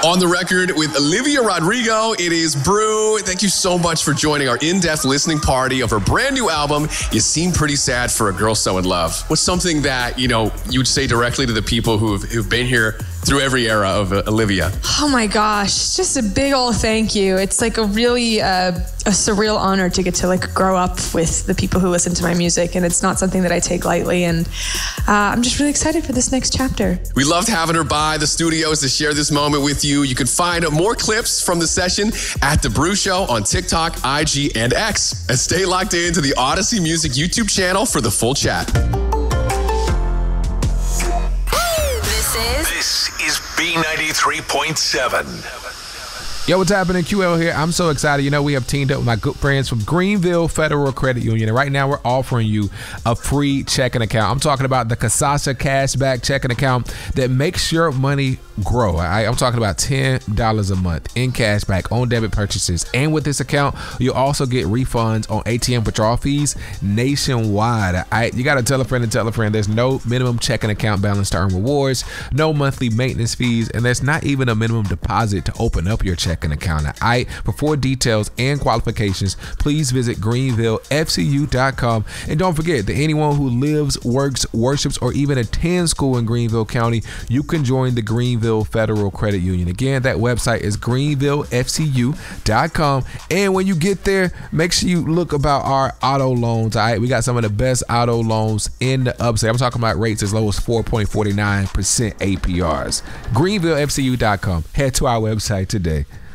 On the record with Olivia Rodrigo, it is Brew. Thank you so much for joining our in-depth listening party of her brand new album, You Seem Pretty Sad for a Girl So in Love. What's something that, you would say directly to the people who've been here through every era of Olivia? Oh my gosh, just a big old thank you. It's like a really a surreal honor to get to like grow up with the people who listen to my music, and it's not something that I take lightly, and I'm just really excited for this next chapter. We loved having her by the studios to share this moment with you. You can find more clips from the session at The Brew Show on TikTok, IG, and X. And stay locked in to the Odyssey Music YouTube channel for the full chat. This is B93.7. Yo, what's happening? QL here. I'm so excited. We have teamed up with my good friends from Greenville Federal Credit Union. And right now we're offering you a free checking account. I'm talking about the Kasasa Cashback checking account that makes your money grow. I'm talking about $10 a month in cashback on debit purchases. And with this account, you'll also get refunds on ATM withdrawal fees nationwide. You got to tell a friend and tell a friend. There's no minimum checking account balance to earn rewards, no monthly maintenance fees, and there's not even a minimum deposit to open up your checking account. For full details and qualifications, please visit greenvillefcu.com. And don't forget that anyone who lives, works, worships, or even attends school in Greenville County, you can join the Greenville Federal Credit Union. Again, that website is greenvillefcu.com. And when you get there, make sure you look about our auto loans. We got some of the best auto loans in the upstate. I'm talking about rates as low as 4.49% APRs. greenvillefcu.com. Head to our website today.